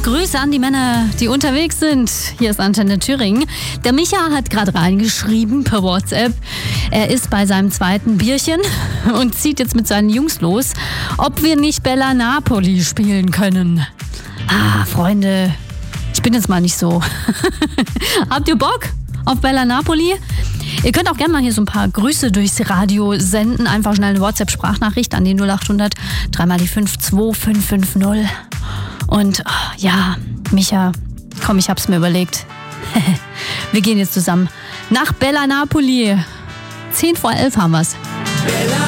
Grüße an die Männer, die unterwegs sind. Hier ist Antenne Thüringen. Der Micha hat gerade reingeschrieben per WhatsApp. Er ist bei seinem zweiten Bierchen und zieht jetzt mit seinen Jungs los, ob wir nicht Bella Napoli spielen können. Freunde, ich bin jetzt mal nicht so. Habt ihr Bock auf Bella Napoli? Ihr könnt auch gerne mal hier so ein paar Grüße durchs Radio senden. Einfach schnell eine WhatsApp-Sprachnachricht an die 0800 3 die 52550. Und ja, Micha, komm, ich hab's mir überlegt. Wir gehen jetzt zusammen nach Bella Napoli. 10 vor 11 haben wir's.